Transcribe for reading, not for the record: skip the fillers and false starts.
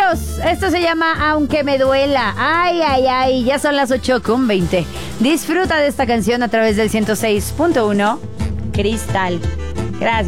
Carlos, esto se llama Aunque me duela. Ay, ay, ay, ya son las 8:20. Disfruta de esta canción a través del 106.1 Cristal. Gracias.